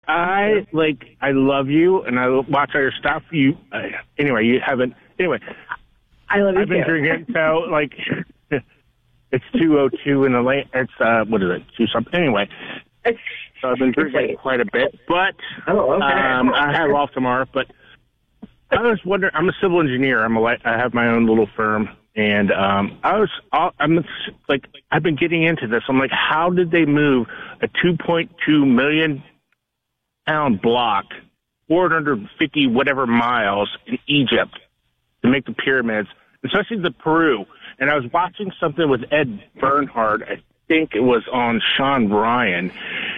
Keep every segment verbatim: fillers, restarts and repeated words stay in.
I like I love you, and I watch all your stuff. You uh, anyway, you haven't anyway. I love you I've been too. drinking, so like it's two oh two in the late. It's uh, what is it? Two something. Anyway, so I've been drinking quite a bit, but oh, okay. um, I have off tomorrow. But I was wondering. I'm a civil engineer. I'm a I have my own little firm, and um, I was I'm like I've been getting into this. I'm like, how did they move a two point two million pound block, four hundred fifty whatever miles in Egypt to make the pyramids, especially the Peru? And I was watching something with Ed Bernhard. I think it was on Sean Ryan.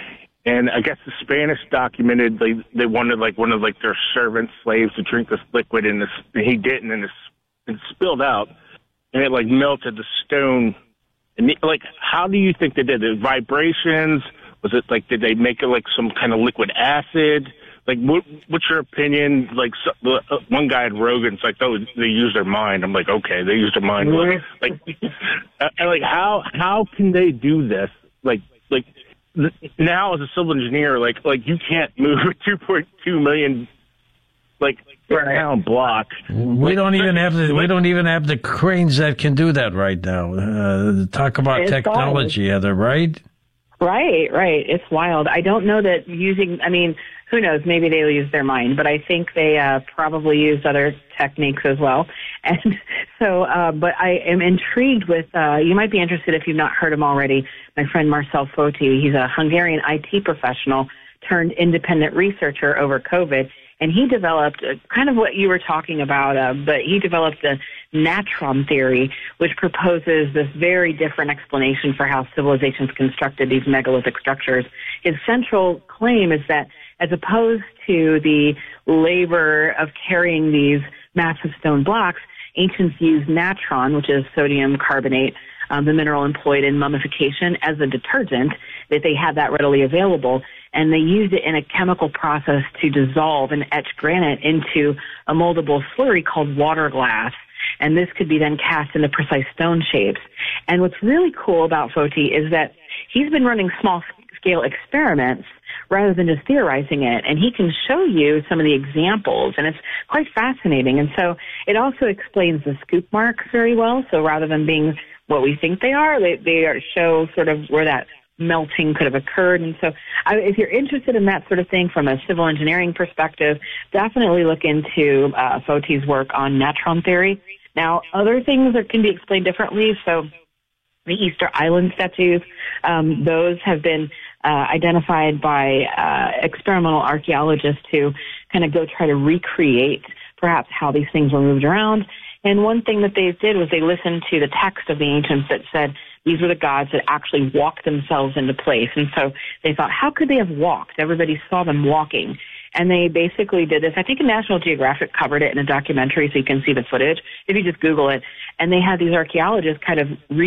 And I guess the Spanish documented they they wanted like one of like their servant slaves to drink this liquid, and this and he didn't, and it's it spilled out, and it like melted the stone. And it, like, how do you think they did it? Vibrations? Was it like, did they make it like some kind of liquid acid? Like, what, what's your opinion? Like, so, uh, one guy at Rogan's like, oh, they use their mind. I'm like, okay, they use their mind. Mm-hmm. Like, uh, like how how can they do this? Like, like. Now, as a civil engineer, like like you can't move a two point two million like right. pound block. We don't even have the we don't even have the cranes that can do that right now. Uh, talk about it's technology, wild. Heather, right? Right, right. It's wild. I don't know that using. I mean, who knows? Maybe they'll use their mind, but I think they uh, probably used other techniques as well. And so, uh, but I am intrigued with. Uh, you might be interested if you've not heard him already. My friend Marcel Foti. He's a Hungarian I T professional turned independent researcher over COVID. And he developed uh, kind of what you were talking about, uh, but he developed the natron theory, which proposes this very different explanation for how civilizations constructed these megalithic structures. His central claim is that as opposed to the labor of carrying these massive stone blocks, ancients used natron, which is sodium carbonate, um, the mineral employed in mummification, as a detergent, that they had that readily available. And they used it in a chemical process to dissolve and etch granite into a moldable slurry called water glass. And this could be then cast into precise stone shapes. And what's really cool about Foti is that he's been running small-scale experiments rather than just theorizing it. And he can show you some of the examples, and it's quite fascinating. And so it also explains the scoop marks very well. So rather than being what we think they are, they, they are show sort of where that melting could have occurred. And so I, if you're interested in that sort of thing from a civil engineering perspective, definitely look into uh, Foti's work on natron theory. Now, other things that can be explained differently, so the Easter Island statues, um, those have been uh, identified by uh, experimental archaeologists to kind of go try to recreate perhaps how these things were moved around. And one thing that they did was they listened to the text of the ancients that said these were the gods that actually walked themselves into place. And so they thought, how could they have walked? Everybody saw them walking. And they basically did this. I think National Geographic covered it in a documentary, so you can see the footage if you just Google it. And they had these archaeologists kind of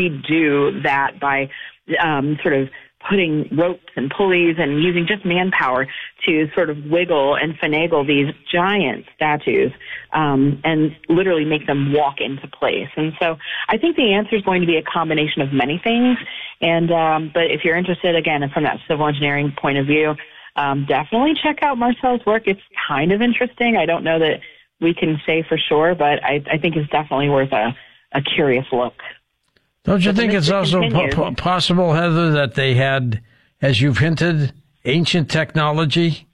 redo that by um, sort of putting ropes and pulleys and using just manpower to sort of wiggle and finagle these giant statues um, and literally make them walk into place. And so I think the answer is going to be a combination of many things. And um, but if you're interested, again, from that civil engineering point of view, um, definitely check out Marcel's work. It's kind of interesting. I don't know that we can say for sure, but I, I think it's definitely worth a, a curious look. Don't you think it's also po- possible, Heather, that they had, as you've hinted, ancient technology?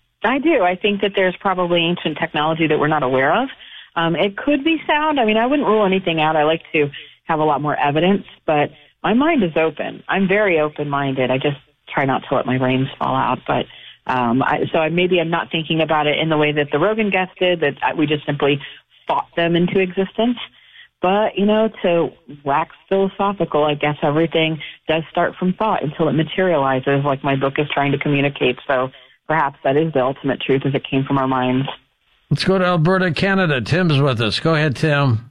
I do. I think that there's probably ancient technology that we're not aware of. Um, it could be sound. I mean, I wouldn't rule anything out. I like to have a lot more evidence, but my mind is open. I'm very open-minded. I just try not to let my brains fall out. But um, I, so I, maybe I'm not thinking about it in the way that the Rogan guest did, that we just simply thought them into existence. But, you know, to wax philosophical, I guess everything does start from thought until it materializes, like my book is trying to communicate. So perhaps that is the ultimate truth, as it came from our minds. Let's go to Alberta, Canada. Tim's with us. Go ahead, Tim.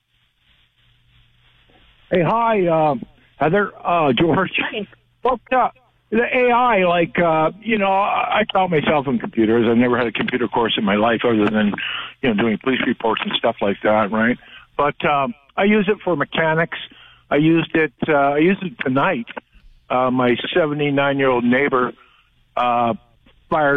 Hey, hi, uh, Heather, uh, George. Hi. Well, uh, the A I, like, uh, you know, I taught myself in computers. I've never had a computer course in my life other than, you know, doing police reports and stuff like that, right? But um, I use it for mechanics. I used it. Uh, I used it tonight. Uh, my seventy-nine-year-old neighbor uh, fired